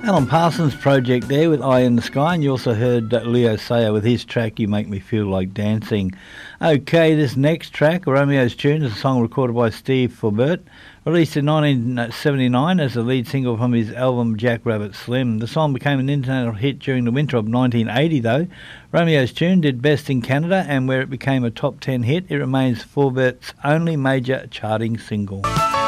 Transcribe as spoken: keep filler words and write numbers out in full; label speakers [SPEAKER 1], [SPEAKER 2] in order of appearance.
[SPEAKER 1] Alan Parsons Project there with Eye in the Sky, and you also heard uh, Leo Sayer with his track You Make Me Feel Like Dancing. Okay, this next track, Romeo's Tune, is a song recorded by Steve Forbert, released in nineteen seventy-nine as the lead single from his album Jack Rabbit Slim. The song became an international hit during the winter of nineteen eighty though. Romeo's Tune did best in Canada, and where it became a top ten hit, it remains Forbert's only major charting single.